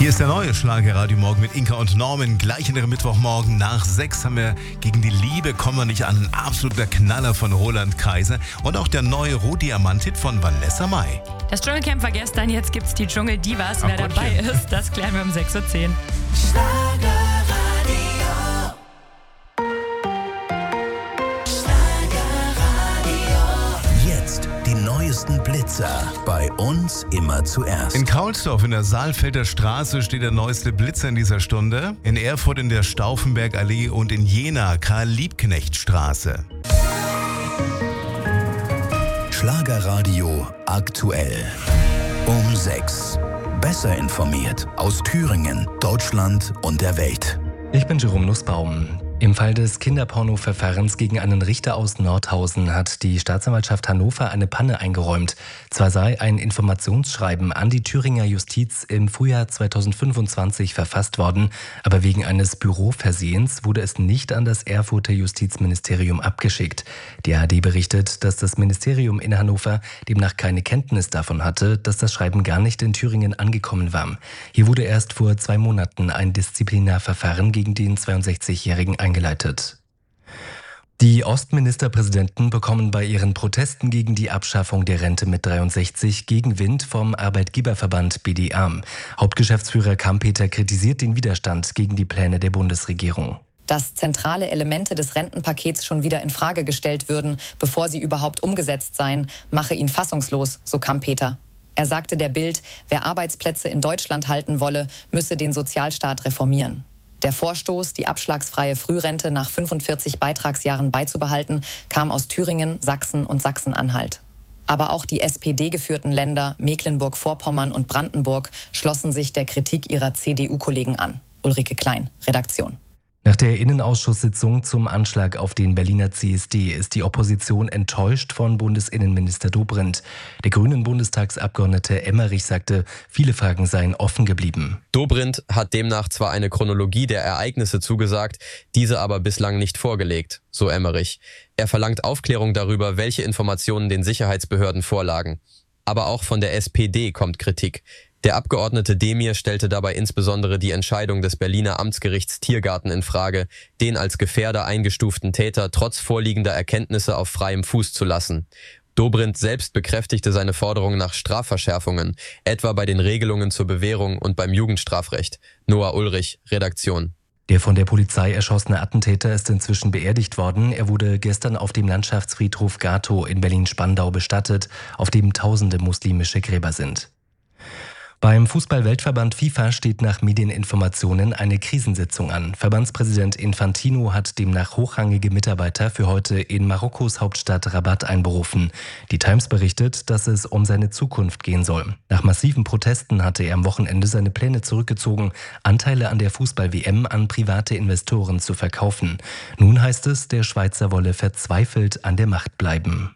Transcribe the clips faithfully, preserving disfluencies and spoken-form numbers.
Hier ist der neue Schlagerradio Morgen mit Inka und Norman. Gleich in ihrem Mittwochmorgen nach sechs haben wir Gegen die Liebe kommen wir nicht an. Ein absoluter Knaller von Roland Kaiser. Und auch der neue Rohdiamant-Hit von Vanessa Mai. Das Dschungelcamp war gestern, jetzt gibt's die Dschungel-Divas. Ach, Wer Gottchen. dabei ist, das klären wir um sechs Uhr zehn. Jetzt die neuesten Blitzer. Bei uns immer zuerst. In Kaulsdorf in der Saalfelder Straße steht der neueste Blitzer in dieser Stunde. In Erfurt in der Stauffenbergallee und in Jena Karl-Liebknecht-Straße. Schlagerradio aktuell. Um sechs. Besser informiert aus Thüringen, Deutschland und der Welt. Ich bin Jerome Nussbaum. Im Fall des Kinderporno-Verfahrens gegen einen Richter aus Nordhausen hat die Staatsanwaltschaft Hannover eine Panne eingeräumt. Zwar sei ein Informationsschreiben an die Thüringer Justiz im Frühjahr zweitausendfünfundzwanzig verfasst worden, aber wegen eines Büroversehens wurde es nicht an das Erfurter Justizministerium abgeschickt. Die A R D berichtet, dass das Ministerium in Hannover demnach keine Kenntnis davon hatte, dass das Schreiben gar nicht in Thüringen angekommen war. Hier wurde erst vor zwei Monaten ein Disziplinarverfahren gegen den zweiundsechzigjährigen eingeleitet. Die Ostministerpräsidenten bekommen bei ihren Protesten gegen die Abschaffung der Rente mit dreiundsechzig Gegenwind vom Arbeitgeberverband B D A. Hauptgeschäftsführer Kampeter kritisiert den Widerstand gegen die Pläne der Bundesregierung. Dass zentrale Elemente des Rentenpakets schon wieder in Frage gestellt würden, bevor sie überhaupt umgesetzt seien, mache ihn fassungslos, so Kampeter. Er sagte der Bild, wer Arbeitsplätze in Deutschland halten wolle, müsse den Sozialstaat reformieren. Der Vorstoß, die abschlagsfreie Frührente nach fünfundvierzig Beitragsjahren beizubehalten, kam aus Thüringen, Sachsen und Sachsen-Anhalt. Aber auch die S P D-geführten Länder Mecklenburg-Vorpommern und Brandenburg schlossen sich der Kritik ihrer C D U-Kollegen an. Ulrike Klein, Redaktion. Nach der Innenausschusssitzung zum Anschlag auf den Berliner C S D ist die Opposition enttäuscht von Bundesinnenminister Dobrindt. Der grünen Bundestagsabgeordnete Emmerich sagte, viele Fragen seien offen geblieben. Dobrindt hat demnach zwar eine Chronologie der Ereignisse zugesagt, diese aber bislang nicht vorgelegt, so Emmerich. Er verlangt Aufklärung darüber, welche Informationen den Sicherheitsbehörden vorlagen. Aber auch von der S P D kommt Kritik. Der Abgeordnete Demir stellte dabei insbesondere die Entscheidung des Berliner Amtsgerichts Tiergarten in Frage, den als Gefährder eingestuften Täter trotz vorliegender Erkenntnisse auf freiem Fuß zu lassen. Dobrindt selbst bekräftigte seine Forderung nach Strafverschärfungen, etwa bei den Regelungen zur Bewährung und beim Jugendstrafrecht. Noah Ulrich, Redaktion. Der von der Polizei erschossene Attentäter ist inzwischen beerdigt worden. Er wurde gestern auf dem Landschaftsfriedhof Gatow in Berlin-Spandau bestattet, auf dem tausende muslimische Gräber sind. Beim Fußball-Weltverband FIFA steht nach Medieninformationen eine Krisensitzung an. Verbandspräsident Infantino hat demnach hochrangige Mitarbeiter für heute in Marokkos Hauptstadt Rabat einberufen. Die Times berichtet, dass es um seine Zukunft gehen soll. Nach massiven Protesten hatte er am Wochenende seine Pläne zurückgezogen, Anteile an der Fußball-W M an private Investoren zu verkaufen. Nun heißt es, der Schweizer wolle verzweifelt an der Macht bleiben.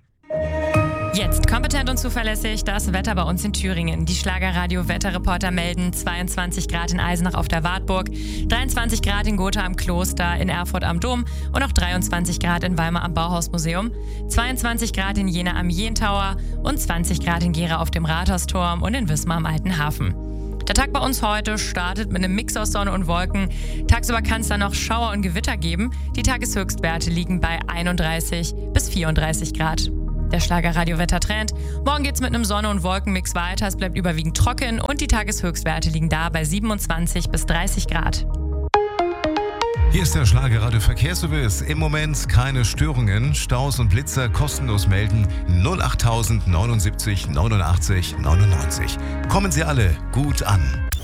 Jetzt kompetent und zuverlässig das Wetter bei uns in Thüringen. Die Schlagerradio-Wetterreporter melden zweiundzwanzig Grad in Eisenach auf der Wartburg, dreiundzwanzig Grad in Gotha am Kloster, in Erfurt am Dom und auch dreiundzwanzig Grad in Weimar am Bauhausmuseum, zweiundzwanzig Grad in Jena am Jentauer und zwanzig Grad in Gera auf dem Rathausturm und in Wismar am Alten Hafen. Der Tag bei uns heute startet mit einem Mix aus Sonne und Wolken. Tagsüber kann es dann noch Schauer und Gewitter geben. Die Tageshöchstwerte liegen bei einunddreißig bis vierunddreißig Grad. Der Schlagerradio-Wettertrend. Morgen geht's mit einem Sonne- und Wolkenmix weiter. Es bleibt überwiegend trocken und die Tageshöchstwerte liegen da bei siebenundzwanzig bis dreißig Grad. Hier ist der Schlagerradio Verkehrsservice. Im Moment keine Störungen. Staus und Blitzer kostenlos melden null acht null null neun neunundachtzig neunundneunzig. Kommen Sie alle gut an.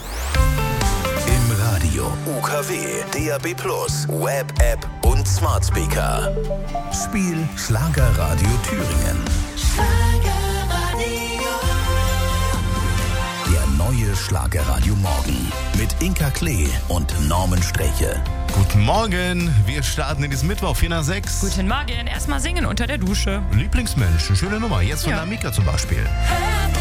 Im Radio, U K W, D A B plus, Web-App und Smart Speaker. Spiel Schlagerradio Thüringen. Schlagerradio. Der neue Schlagerradio Morgen mit Inka Klee und Norman Streche. Guten Morgen, wir starten in diesem Mittwoch, vier nach sechs. Guten Morgen, erstmal singen unter der Dusche. Lieblingsmensch, eine schöne Nummer, jetzt von Ja. der Mika zum Beispiel.